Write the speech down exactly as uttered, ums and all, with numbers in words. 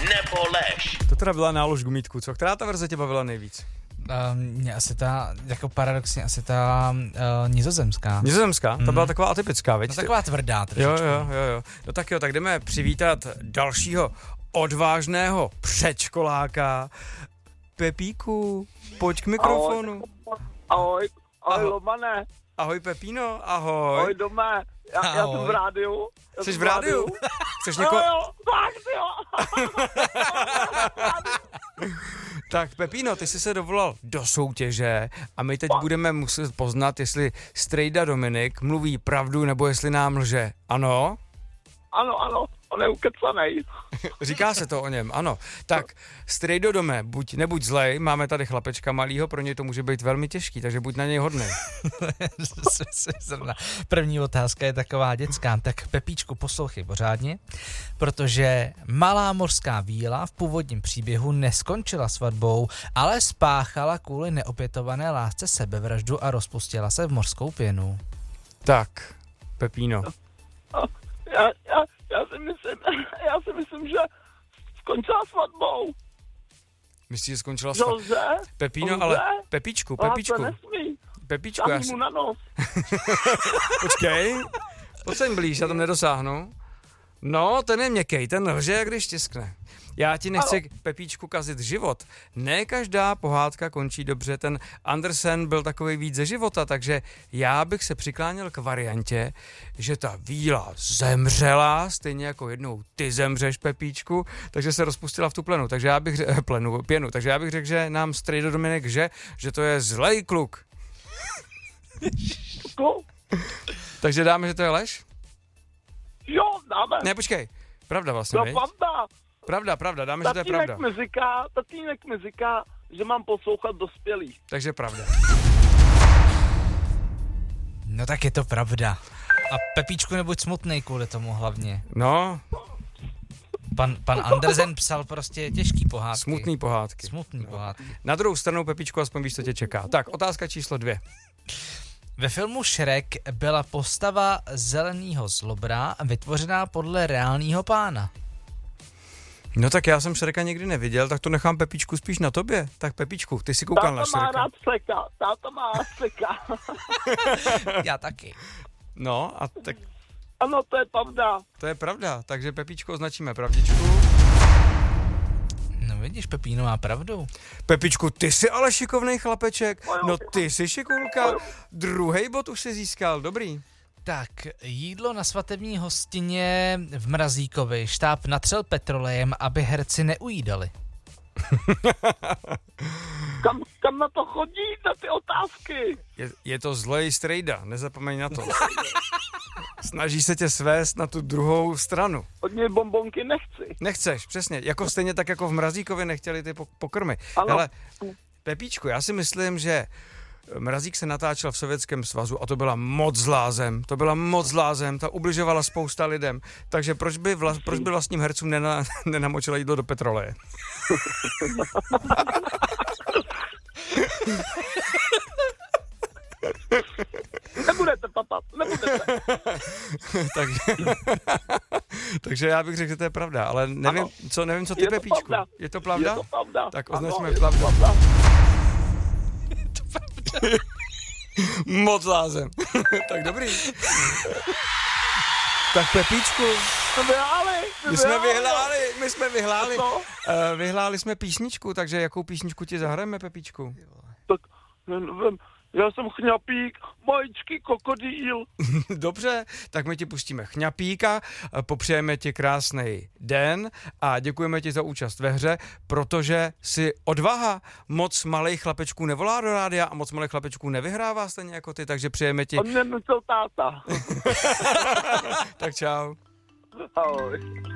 nebo lež? To teda byla nálož gumítku, co? Která ta verze tě bavila nejvíc? Um, mě asi ta, jako paradoxně, asi ta uh, nizozemská. Nizozemská? Mm. Ta byla taková atypická, viď? No, taková tvrdá trošičku. Jo, jo, jo, jo. No tak jo, tak jdeme přivítat dalšího odvážného předškoláka. Pepíku, pojď k mikrofonu. Ahoj, ahoj, Ahoj. Lomane. Ahoj Pepíno, ahoj. Ahoj, doma. Já, já jsem v rádiu. Já Jsi jsem v rádiu? Chceš něko... Jo, jo, tak jo. Tak Pepíno, ty jsi se dovolal do soutěže a my teď budeme muset poznat, jestli Strejda Dominik mluví pravdu nebo jestli nám lže. Ano? Ano, ano, on je ukecanej. Říká se to o něm, ano. Tak, Strejdo Dome, buď nebuď zlej, máme tady chlapečka malýho, pro něj to může být velmi těžký, takže buď na něj hodnej. První otázka je taková dětská, tak Pepíčku, poslouchej pořádně, protože malá mořská víla v původním příběhu neskončila svatbou, ale spáchala kvůli neopětované lásce sebevraždu a rozpustila se v mořskou pěnu. Tak, Pepíno. Já, já, já, si myslím, já si myslím, že skončila svatbou. Myslíš, že skončila svatbou? Lze? Pepíno, Lze? ale Pepíčku, Pepíčku. Lhát se nesmí. Pepíčku, já Šáhni si... mu na nos. Počkej, pojď sem blíž, já tam nedosáhnu. No, ten je měkkej, ten lže, jak když tiskne. Já ti nechci, Pepíčku, kazit život. Ne každá pohádka končí dobře, ten Andersen byl takový víc ze života, takže já bych se přikláněl k variantě, že ta víla zemřela, stejně jako jednou ty zemřeš, Pepíčku, takže se rozpustila v tu plenu, takže já bych řekl, plenu, pěnu, takže já bych řekl, že nám Strejdo Dominik, že, že to je zlej kluk. Kluk? Takže dáme, že to je lež? Jo, dáme. Ne, počkej, pravda vlastně, To viď? pravda. Pravda, pravda, dáme, že to je pravda. Tatínek mi říká, tatínek mi říká, že mám poslouchat dospělý. Takže pravda. No tak je to pravda. A Pepíčku, nebuď smutnej kvůli tomu hlavně. No, Pan, pan Andersen psal prostě těžký pohádky. smutný pohádky. Smutný no. pohádky. Na druhou stranu, Pepičku, aspoň víš, co tě čeká. Tak, otázka číslo dvě. Ve filmu Shrek byla postava zeleného zlobra vytvořená podle reálného pána. No tak já jsem Šreka nikdy neviděl, tak to nechám Pepičku spíš na tobě. Tak Pepičku, ty jsi koukal Táta na má Šreka. rád Šreka, táta má rád Šreka. Já taky. No a tak Ano, to je pravda. to je pravda, takže Pepičku označíme pravdičku. No vidíš, Pepíno má pravdu. Pepičku, ty jsi ale šikovnej chlapeček. No ty jsi šikulka. Druhý bod už si získal, dobrý. Tak, jídlo na svatební hostině v Mrazíkovi štáb natřel petrolejem, aby herci neujídali. Kam, kam na to chodí, na ty otázky? Je, je to zlej Strejda, nezapomeň na to. Snaží se tě svést na tu druhou stranu. Od něj bonbonky nechci. Nechceš, přesně. Jako stejně tak, jako v Mrazíkově nechtěli ty pokrmy. Ano. Ale Pepíčku, já si myslím, že Mrazík se natáčel v Sovětském svazu a to byla moc zlá zem. To byla moc zlá zem, ta ubližovala spousta lidem. Takže proč by, vla, proč by vlastním hercům nena, nenamočila jídlo do petroleje? Nebudete papat, nebudete. takže, takže já bych řekl, že to je pravda, ale nevím, Ano. co, nevím, co ty, Je to Pepíčku. pravda. Je to pravda? Je to pravda. Tak Ano, označíme je to pravda. pravda. Moc zlá zem. Tak dobrý. Tak Pepíčku, Jsme vyhráli. my jsme vyhláli, my jsme vyhláli. Co? Uh, vyhláli jsme písničku, takže jakou písničku ti zahrajeme, Pepíčku? Tak, já nevím, já jsem chňapík, maličký krokodýl. Dobře, tak my ti pustíme Chňapíka, popřejeme ti krásný den a děkujeme ti za účast ve hře, protože si odvaha, moc malých chlapečků nevolá do rádia a moc malých chlapečků nevyhrává stejně jako ty, takže přejeme ti. On mě nutil táta. Tak čau. Ahoj.